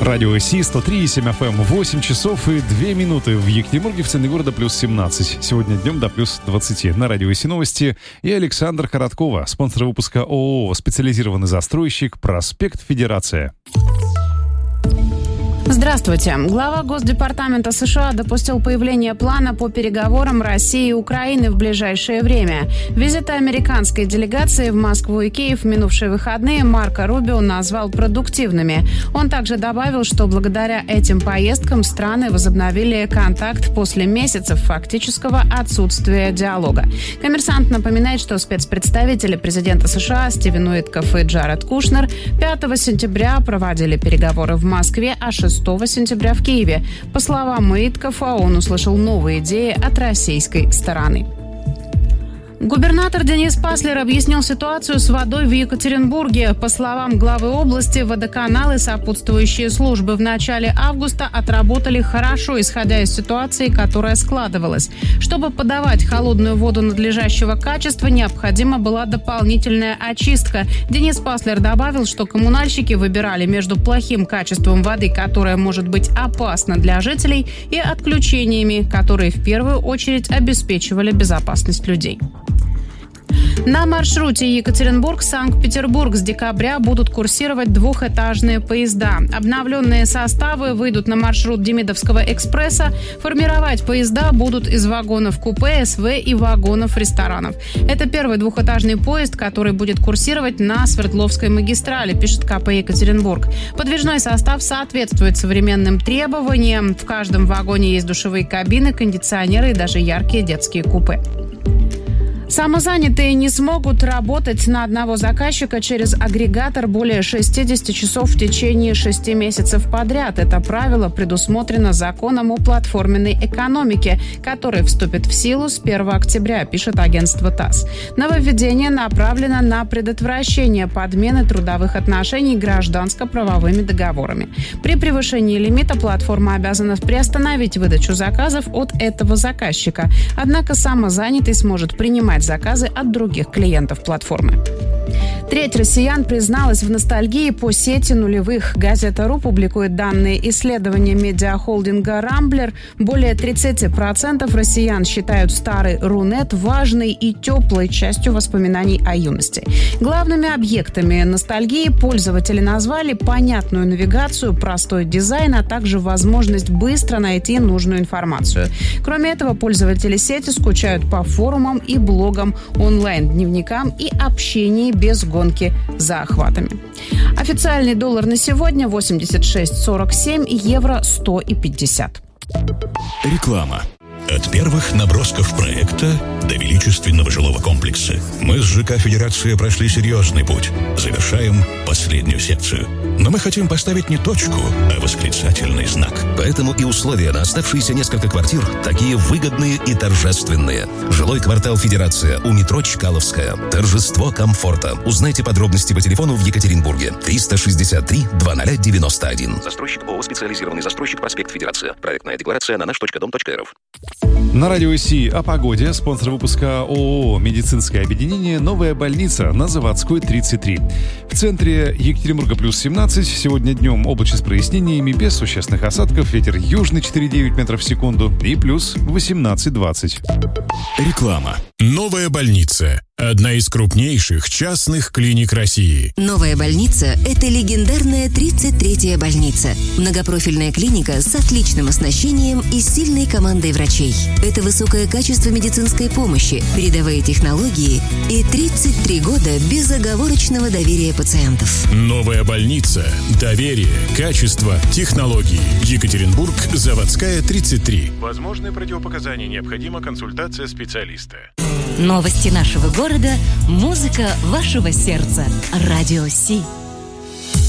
Радио Си 103,7 FM, 8 часов и 2 минуты в Екатеринбурге, в центре города плюс 17. Сегодня днем до плюс 20. На Радио Си новости и Александр Короткова, спонсор выпуска ООО «Специализированный застройщик», проспект Федерация. Здравствуйте. Глава Госдепартамента США допустил появление плана по переговорам России и Украины в ближайшее время. Визиты американской делегации в Москву и Киев в минувшие выходные Марко Рубио назвал продуктивными. Он также добавил, что благодаря этим поездкам страны возобновили контакт после месяцев фактического отсутствия диалога. «Коммерсант» напоминает, что спецпредставители президента США Стивен Уиткоф и Джаред Кушнер 5 сентября проводили переговоры в Москве, а 6 сентября в Киеве. По словам Уиткофа, он услышал новые идеи от российской стороны. Губернатор Денис Паслер объяснил ситуацию с водой в Екатеринбурге. По словам главы области, водоканалы и сопутствующие службы в начале августа отработали хорошо, исходя из ситуации, которая складывалась. Чтобы подавать холодную воду надлежащего качества, необходима была дополнительная очистка. Денис Паслер добавил, что коммунальщики выбирали между плохим качеством воды, которая может быть опасна для жителей, и отключениями, которые в первую очередь обеспечивали безопасность людей. На маршруте Екатеринбург-Санкт-Петербург с декабря будут курсировать двухэтажные поезда. Обновленные составы выйдут на маршрут Демидовского экспресса. Формировать поезда будут из вагонов купе, СВ и вагонов ресторанов. Это первый двухэтажный поезд, который будет курсировать на Свердловской магистрали, пишет КП Екатеринбург. Подвижной состав соответствует современным требованиям. В каждом вагоне есть душевые кабины, кондиционеры и даже яркие детские купе. Самозанятые не смогут работать на одного заказчика через агрегатор более 60 часов в течение 6 месяцев подряд. Это правило предусмотрено законом о платформенной экономике, который вступит в силу с 1 октября, пишет агентство ТАСС. Нововведение направлено на предотвращение подмены трудовых отношений гражданско-правовыми договорами. При превышении лимита платформа обязана приостановить выдачу заказов от этого заказчика. Однако самозанятый сможет принимать заказы от других клиентов платформы. Треть россиян призналась в ностальгии по сети нулевых. Газета.ру публикует данные исследования медиахолдинга «Рамблер». Более 30% россиян считают старый Рунет важной и теплой частью воспоминаний о юности. Главными объектами ностальгии пользователи назвали понятную навигацию, простой дизайн, а также возможность быстро найти нужную информацию. Кроме этого, пользователи сети скучают по форумам и блогам, онлайн-дневникам и общении без гонки за охватами. Официальный доллар на сегодня 86,47, евро 100,50. Реклама. От первых набросков проекта до величественного жилого комплекса мы с ЖК «Федерация» прошли серьезный путь. Завершаем последнюю секцию. Но мы хотим поставить не точку, а восклицательный знак. Поэтому и условия на оставшиеся несколько квартир такие выгодные и торжественные. Жилой квартал «Федерация» у метро Чкаловская. Торжество комфорта. Узнайте подробности по телефону в Екатеринбурге. 363-2091. Застройщик ООО «Специализированный застройщик», проспект Федерация. Проектная декларация на наш.дом.рф. На Радио Си о погоде. Спонсор выпуска ООО «Медицинское объединение. Новая больница» на Заводской 33. В центре Екатеринбурга плюс 17. Сегодня днем облачно с прояснениями, без существенных осадков. Ветер южный 4,9 метров в секунду и плюс 18-20. Реклама. Новая больница. Одна из крупнейших частных клиник России. Новая больница – это легендарная 33-я больница. Многопрофильная клиника с отличным оснащением и сильной командой врачей. Это высокое качество медицинской помощи, передовые технологии и 33 года безоговорочного доверия пациентов. Новая больница. Доверие, качество, технологии. Екатеринбург, Заводская, 33. Возможны противопоказания, необходима консультация специалиста. Новости нашего города, музыка вашего сердца. Радио Си.